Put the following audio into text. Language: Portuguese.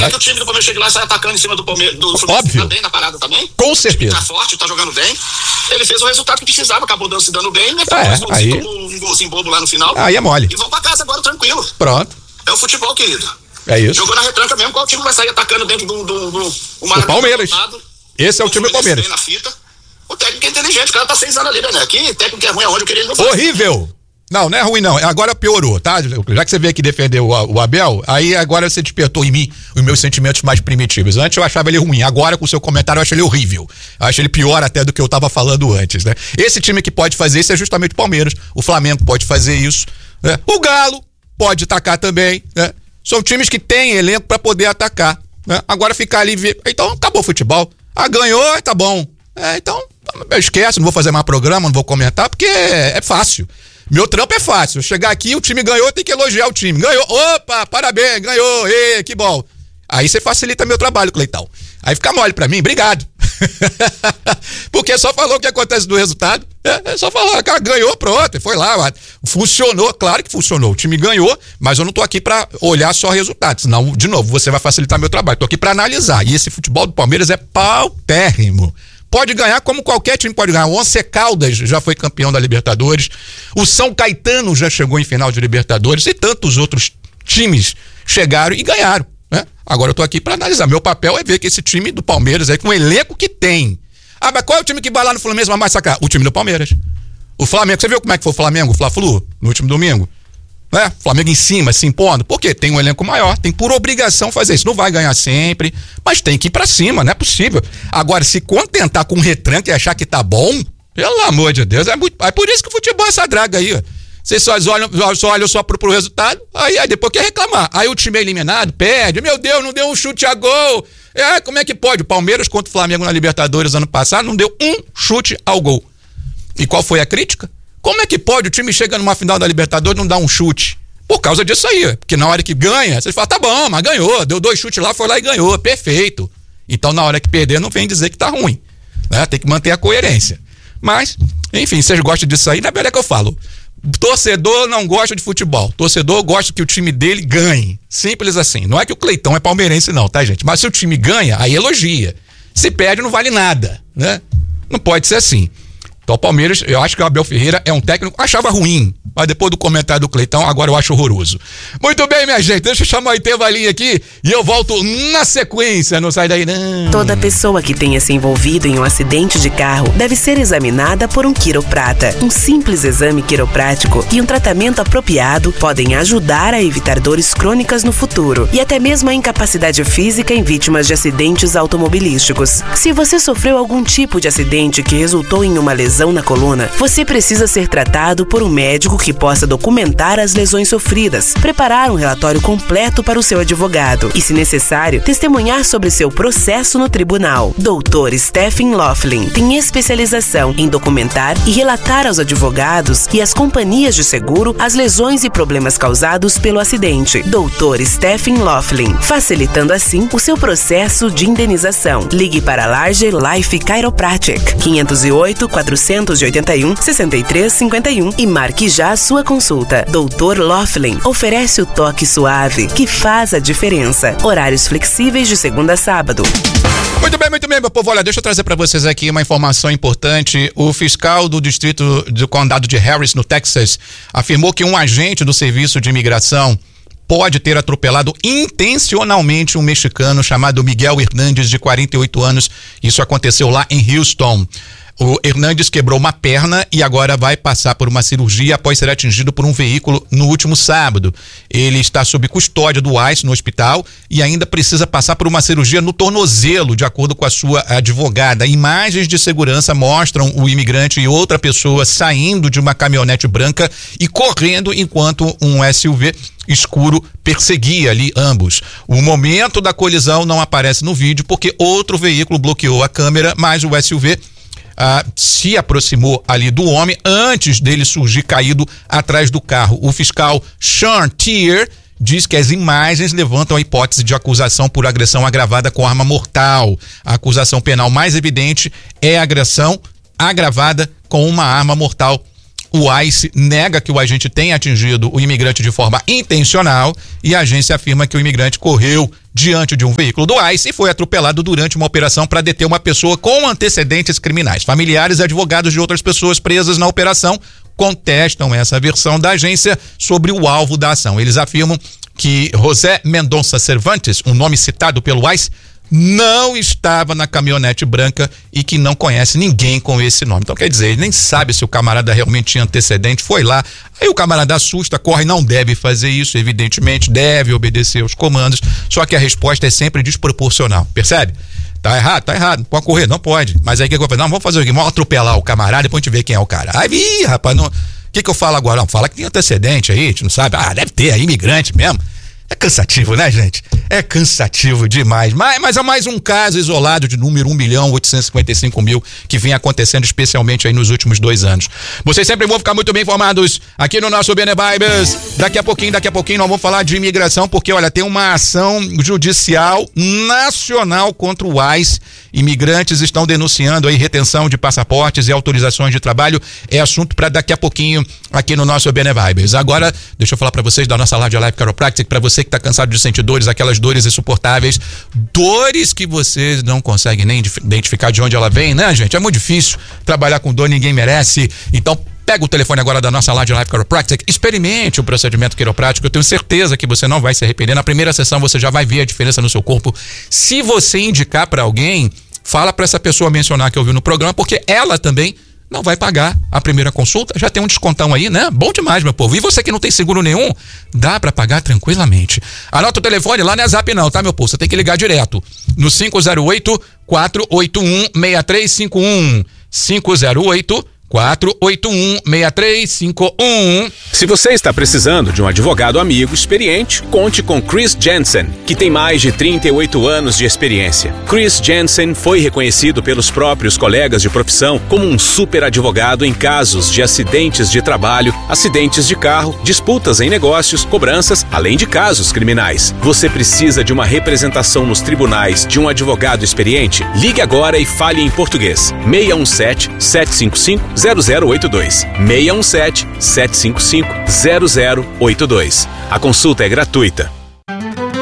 que o time do Palmeiras chegue lá e sai atacando em cima do Palmeiras, do Fluminense. Óbvio. Tá bem na parada também. Com certeza. Tá forte, tá jogando bem. Ele fez o resultado que precisava, acabou se dando bem, né? Aí... um golzinho bobo lá no final. Aí é mole. E vão pra casa agora tranquilo. Pronto. É o futebol, querido. É isso. Jogou na retranca mesmo, qual time vai sair atacando dentro do Palmeiras. Esse é o time do Palmeiras. Na fita. O técnico é inteligente, o cara tá 6 anos ali, né? Aqui, técnico é ruim aonde eu queria ele não fazer. Horrível! Não é ruim não, agora piorou, tá? Já que você veio aqui defender o Abel, aí agora você despertou em mim os meus sentimentos mais primitivos. Antes eu achava ele ruim, agora com o seu comentário eu acho ele horrível. Eu acho ele pior até do que eu tava falando antes, né? Esse time que pode fazer isso é justamente o Palmeiras, o Flamengo pode fazer isso, né? O Galo pode atacar também, né? São times que têm elenco pra poder atacar, né? Agora ficar ali, então acabou o futebol. Ganhou, tá bom. Então, esquece, não vou fazer mais programa, não vou comentar, porque é fácil. Meu trampo é fácil. Chegar aqui, o time ganhou, tem que elogiar o time. Ganhou, opa, parabéns, ganhou, que bom. Aí você facilita meu trabalho, Cleitão. Aí fica mole pra mim, obrigado. Porque só falou o que acontece do resultado. Só falou, cara, ganhou, pronto, foi lá. Funcionou, claro que funcionou. O time ganhou, mas eu não tô aqui pra olhar só resultados. Senão, de novo, você vai facilitar meu trabalho. Tô aqui pra analisar. E esse futebol do Palmeiras é paupérrimo. Pode ganhar como qualquer time pode ganhar. O Once Caldas já foi campeão da Libertadores. O São Caetano já chegou em final de Libertadores. E tantos outros times chegaram e ganharam, né? Agora eu tô aqui para analisar. Meu papel é ver que esse time do Palmeiras aí, com o elenco que tem. Mas qual é o time que vai lá no Fluminense vai massacrar? O time do Palmeiras. O Flamengo, você viu como é que foi o Flamengo, o Fla-Flu, no último domingo? Né? Flamengo em cima, se impondo. Por quê? Tem um elenco maior, tem por obrigação fazer isso. Não vai ganhar sempre, mas tem que ir pra cima, não é possível. Agora, se contentar com um retranque e achar que tá bom, pelo amor de Deus, é por isso que o futebol é essa draga aí, ó. Vocês só olham só pro resultado, aí depois quer reclamar. Aí o time é eliminado, perde, meu Deus, não deu um chute a gol. Como é que pode? O Palmeiras contra o Flamengo na Libertadores ano passado não deu um chute ao gol. E qual foi a crítica? Como é que pode o time chega numa final da Libertadores e não dá um chute? Por causa disso aí, porque na hora que ganha, você fala, tá bom, mas ganhou, deu 2 chutes lá, foi lá e ganhou, perfeito. Então na hora que perder não vem dizer que tá ruim, né? Tem que manter a coerência. Mas, enfim, vocês gostam disso aí, na verdade é que eu falo, torcedor não gosta de futebol, torcedor gosta que o time dele ganhe, simples assim. Não é que o Cleitão é palmeirense não, tá gente? Mas se o time ganha, aí elogia. Se perde não vale nada, né? Não pode ser assim. Então o Palmeiras, eu acho que o Abel Ferreira é um técnico, achava ruim, mas depois do comentário do Cleitão, agora eu acho horroroso. Muito bem, minha gente, deixa eu chamar o intervalinho aqui e eu volto na sequência, não sai daí não. Toda pessoa que tenha se envolvido em um acidente de carro deve ser examinada por um quiroprata. Um simples exame quiroprático e um tratamento apropriado podem ajudar a evitar dores crônicas no futuro e até mesmo a incapacidade física em vítimas de acidentes automobilísticos. Se você sofreu algum tipo de acidente que resultou em uma lesão na coluna, você precisa ser tratado por um médico que possa documentar as lesões sofridas, preparar um relatório completo para o seu advogado e, se necessário, testemunhar sobre seu processo no tribunal. Dr. Stephen Laughlin tem especialização em documentar e relatar aos advogados e às companhias de seguro as lesões e problemas causados pelo acidente. Dr. Stephen Laughlin, facilitando assim o seu processo de indenização. Ligue para Larger Life Chiropractic 508-481-6351 e marque já a sua consulta. Dr. Laughlin oferece o toque suave que faz a diferença. Horários flexíveis de segunda a sábado. Muito bem, meu povo. Olha, deixa eu trazer para vocês aqui uma informação importante. O fiscal do distrito do condado de Harris, no Texas, afirmou que um agente do serviço de imigração pode ter atropelado intencionalmente um mexicano chamado Miguel Hernandes, de 48 anos. Isso aconteceu lá em Houston. O Hernandes quebrou uma perna e agora vai passar por uma cirurgia após ser atingido por um veículo no último sábado. Ele está sob custódia do ICE no hospital e ainda precisa passar por uma cirurgia no tornozelo, de acordo com a sua advogada. Imagens de segurança mostram o imigrante e outra pessoa saindo de uma caminhonete branca e correndo enquanto um SUV escuro perseguia ali ambos. O momento da colisão não aparece no vídeo porque outro veículo bloqueou a câmera, mas o SUV se aproximou ali do homem antes dele surgir caído atrás do carro. O fiscal Sean Tier diz que as imagens levantam a hipótese de acusação por agressão agravada com arma mortal. A acusação penal mais evidente é a agressão agravada com uma arma mortal. O ICE nega que o agente tenha atingido o imigrante de forma intencional e a agência afirma que o imigrante correu diante de um veículo do ICE e foi atropelado durante uma operação para deter uma pessoa com antecedentes criminais. Familiares e advogados de outras pessoas presas na operação contestam essa versão da agência sobre o alvo da ação. Eles afirmam que José Mendonça Cervantes, um nome citado pelo ICE, não estava na caminhonete branca e que não conhece ninguém com esse nome. Então, quer dizer, ele nem sabe se o camarada realmente tinha antecedente, foi lá, aí o camarada assusta, corre, não deve fazer isso, evidentemente, deve obedecer os comandos, só que a resposta é sempre desproporcional, percebe? Tá errado, não pode correr, não pode. Mas aí o que eu vou fazer? Não, vamos fazer o quê? Vamos atropelar o camarada, depois a gente vê quem é o cara. Aí, rapaz, não... O que eu falo agora? Não, fala que tem antecedente aí, a gente não sabe. Ah, deve ter, é imigrante mesmo. É cansativo, né, gente? É cansativo demais. Mas é mais um caso isolado de número 1.855.000 que vem acontecendo especialmente aí nos últimos 2 anos. Vocês sempre vão ficar muito bem informados aqui no nosso Bene Vibes. Daqui a pouquinho nós vamos falar de imigração, porque, olha, tem uma ação judicial nacional contra o ICE. Imigrantes estão denunciando aí retenção de passaportes e autorizações de trabalho. É assunto para daqui a pouquinho aqui no nosso Bene Vibes. Agora, deixa eu falar para vocês da nossa Live Chiropractic, para você que tá cansado de sentir dores, aquelas dores insuportáveis, dores que vocês não conseguem nem identificar de onde ela vem, né, gente? É muito difícil trabalhar com dor, ninguém merece. Então, pega o telefone agora da nossa Live Chiropractic, experimente o procedimento quiroprático, eu tenho certeza que você não vai se arrepender. Na primeira sessão você já vai ver a diferença no seu corpo. Se você indicar para alguém, fala para essa pessoa mencionar que ouviu no programa, porque ela também não vai pagar a primeira consulta, já tem um descontão aí, né? Bom demais, meu povo. E você que não tem seguro nenhum, dá pra pagar tranquilamente. Anota o telefone, lá não é zap não, tá, meu povo? Você tem que ligar direto no 508-481-6351. 508-481-6351. Se você está precisando de um advogado amigo experiente, conte com Chris Jensen, que tem mais de 38 anos de experiência. Chris Jensen foi reconhecido pelos próprios colegas de profissão como um super advogado em casos de acidentes de trabalho, acidentes de carro, disputas em negócios, cobranças, além de casos criminais. Você precisa de uma representação nos tribunais de um advogado experiente? Ligue agora e fale em português. 617-755-0082. 617-755-0082. A consulta é gratuita.